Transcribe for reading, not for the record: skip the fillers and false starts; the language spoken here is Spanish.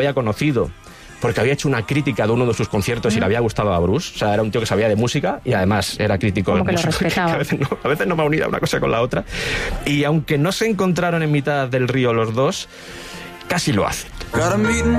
había conocido porque había hecho una crítica de uno de sus conciertos y le había gustado a Bruce. O sea, era un tío que sabía de música y además era crítico de música. Como que lo respetaba. A veces no va unida una cosa con la otra. Y aunque no se encontraron en mitad del río los dos, casi lo hacen.